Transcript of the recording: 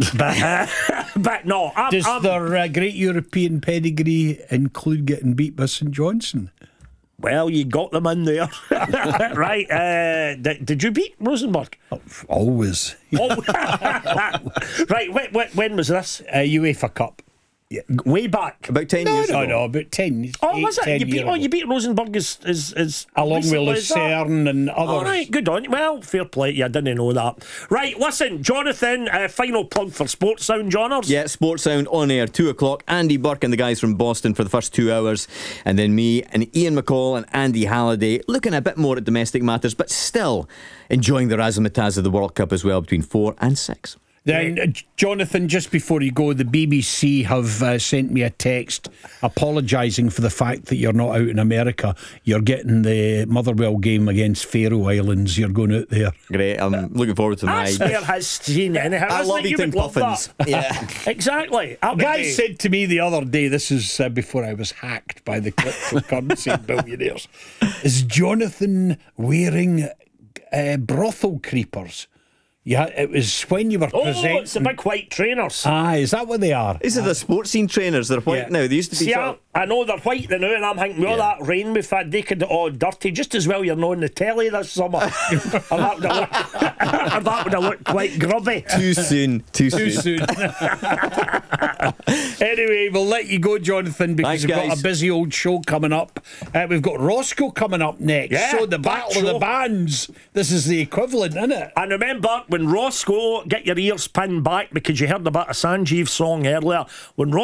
But no, Does their great European pedigree include getting beat by St Johnstone? well, you got them in there. Right, did you beat Rosenborg? Always. Oh. Right, when was this? UEFA Cup. Way back. About 10 years ago. No, about 10. Oh, was it? 10 You beat, years oh, you ago. beat Rosenborg as Along with recently as that? Lucerne and others. All right, good on you. Well, fair play. Yeah, I didn't know that. Right, listen, Jonathan, final plug for Sports Sound, Johners. Yeah, Sports Sound on air, 2 o'clock. Andy Burke and the guys from Boston for the first 2 hours. And then me and Ian McCall and Andy Halliday looking a bit more at domestic matters, but still enjoying the razzmatazz of the World Cup as well between 4 and 6. Then, Jonathan, just before you go, the BBC have sent me a text apologising for the fact that you're not out in America. You're getting the Motherwell game against Faroe Islands. You're going out there. Great, I'm looking forward to my... That's where has seen anyhow. I isn't love it? You eating would love puffins. that. Yeah. Exactly. A guy said to me the other day, this is before I was hacked by the cryptocurrency billionaires, is Jonathan wearing brothel creepers? Yeah, it was when you were presenting. It's the big white trainers. Is that what they are? These are the sports scene trainers. They're white Yeah. now. They used to be... See, sort of- I know they're white now, and I'm thinking, well, Yeah. that rain we've had, they could dirty just as well. You're not on the telly this summer. And that would have looked quite grubby. Too soon. Too soon. Anyway, we'll let you go, Jonathan, because Thanks, we've got guys. a busy old show coming up. We've got Roscoe coming up next. Yeah, so the that Battle of the show. Bands. This is the equivalent, isn't it? And remember, when Roscoe, get your ears pinned back because you heard about a Sanjeev song earlier. When